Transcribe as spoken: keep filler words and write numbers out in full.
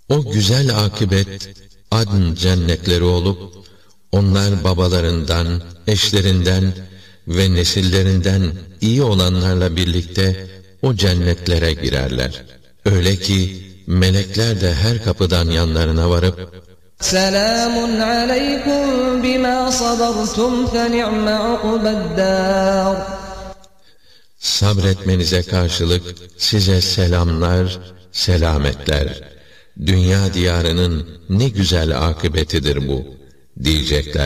O güzel akıbet Adn cennetleri olup, onlar babalarından, eşlerinden ve nesillerinden iyi olanlarla birlikte o cennetlere girerler. Öyle ki melekler de her kapıdan yanlarına varıp Selamun aleykum bima sabartum fe ni'me ukbeddâr. Sabretmenize karşılık size selamlar, selametler. Dünya diyarının ne güzel akıbetidir bu diyecekler.